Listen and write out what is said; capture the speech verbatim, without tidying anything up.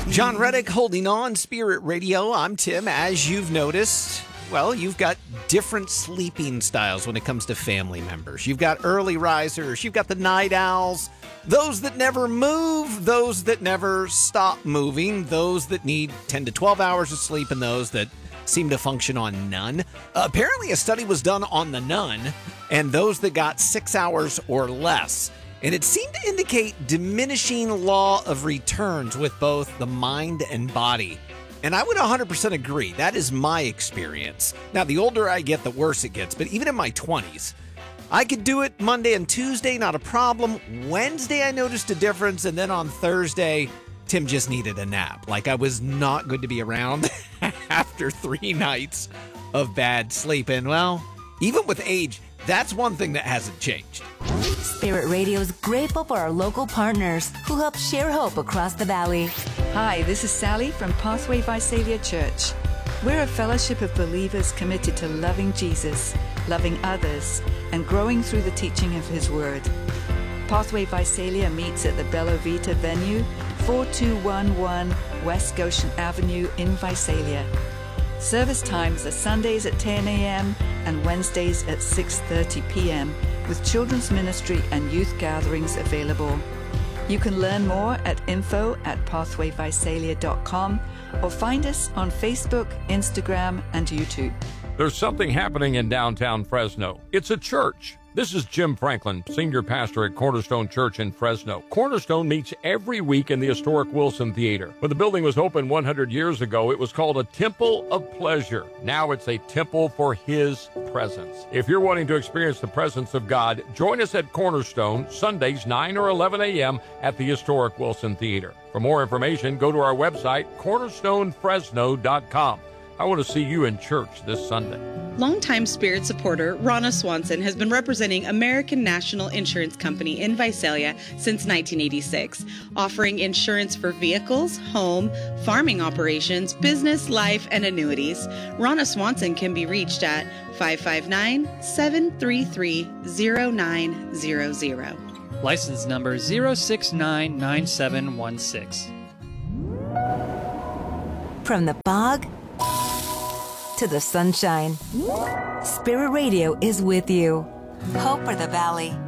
John Reddick holding on, Spirit Radio. I'm Tim. As you've noticed, well, you've got different sleeping styles when it comes to family members. You've got early risers, you've got the night owls, those that never move, those that never stop moving, those that need ten to twelve hours of sleep, and those that seem to function on none. Uh, apparently, a study was done on the none and those that got six hours or less. And it seemed to indicate diminishing law of returns with both the mind and body. And I would one hundred percent agree. That is my experience. Now, the older I get, the worse it gets. But even in my twenties, I could do it Monday and Tuesday, not a problem. Wednesday, I noticed a difference. And then on Thursday, Tim just needed a nap. Like I was not good to be around after three nights of bad sleep. And well, even with age, that's one thing that hasn't changed. Spirit Radio is grateful for our local partners who help share hope across the valley. Hi, this is Sally from Pathway Visalia Church. We're a fellowship of believers committed to loving Jesus, loving others, and growing through the teaching of His Word. Pathway Visalia meets at the Bella Vita venue, four two one one West Goshen Avenue in Visalia. Service times are Sundays at ten a.m. and Wednesdays at six thirty p.m. with children's ministry and youth gatherings available. You can learn more at info at pathway visalia dot com or find us on Facebook, Instagram, and YouTube. There's something happening in downtown Fresno. It's a church. This is Jim Franklin, senior pastor at Cornerstone Church in Fresno. Cornerstone meets every week in the historic Wilson Theater. When the building was opened one hundred years ago, it was called a Temple of Pleasure. Now it's a temple for His presence. If you're wanting to experience the presence of God, join us at Cornerstone, Sundays, nine or eleven a.m. at the historic Wilson Theater. For more information, go to our website, cornerstone fresno dot com. I want to see you in church this Sunday. Longtime Spirit supporter Ronna Swanson has been representing American National Insurance Company in Visalia since nineteen eighty-six, offering insurance for vehicles, home, farming operations, business, life, and annuities. Ronna Swanson can be reached at five five nine, seven three three, zero nine zero zero. License number zero six nine nine seven one six. From the fog to the sunshine, Spirit Radio is with you. Hope for the Valley.